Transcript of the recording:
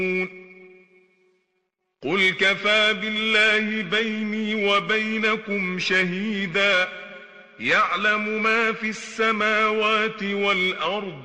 قل كفى بالله بيني وبينكم شهيدا يعلم ما في السماوات والأرض